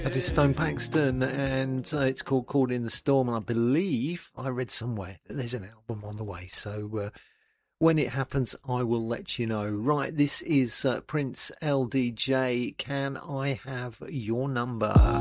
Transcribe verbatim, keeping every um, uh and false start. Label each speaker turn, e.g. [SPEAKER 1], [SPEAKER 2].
[SPEAKER 1] That is Stone Paxton, and uh, it's called Caught in the Storm. And I believe I read somewhere that there's an album on the way. So uh, when it happens, I will let you know. Right, this is uh, Prince L D J. Can I have your number?